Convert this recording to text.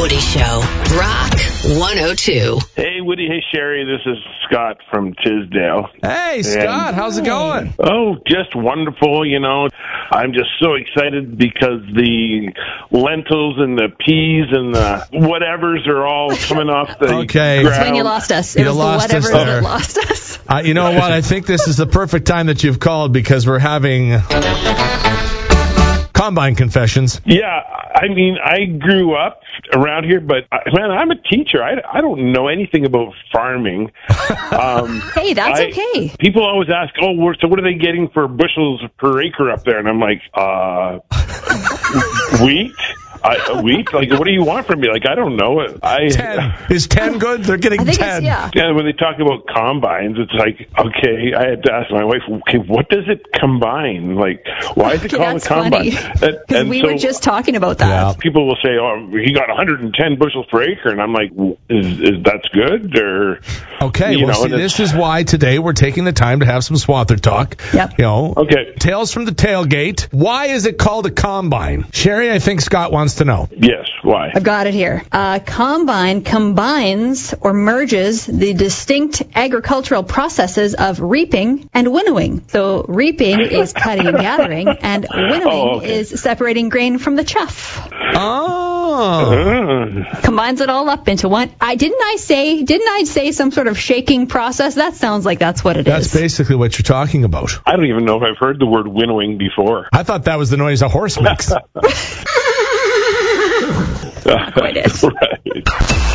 Woody Show. Rock 102. Hey, Woody. Hey, Sherry. This is Scott from Tisdale. Hey, Scott. How's it going? Oh, just wonderful. You know, I'm just so excited because the lentils and the peas and the whatevers are all coming off the Okay. ground. That's when you lost us. It You was the lost us whatever there. that lost us. You know what? I think this is the perfect time that you've called because we're having Combine confessions. Yeah, I mean, I grew up around here, but, man, I'm a teacher. I don't know anything about farming. Hey, that's okay. People always ask, so what are they getting for bushels per acre up there? And I'm like, wheat? Wheat? Like, what do you want from me? Like, I don't know. 10. Is 10 good? They're getting I think 10. yeah. Yeah, when they talk about combines, it's like, okay, I had to ask my wife, okay, what does it combine? Like, why is it called a That's combine? funny. Because we were just talking about that. Yeah. People will say, he got 110 bushels per acre, and I'm like, is that's good? Or Okay, you well, know, see, and this is why today we're taking the time to have some Swather talk. Yep. You know, Okay. Tales from the Tailgate. Why is it called a combine? Sherry, I think Scott wants to know. Yes, why? I've got it here. Combine combines or merges the distinct agricultural processes of reaping and winnowing. So reaping is cutting and gathering, and winnowing is separating grain from the chaff. Oh. Combines it all up into one. Didn't I say some sort of shaking process? That sounds like that's what it is. That's basically what you're talking about. I don't even know if I've heard the word winnowing before. I thought that was the noise a horse makes. Quite is. Right.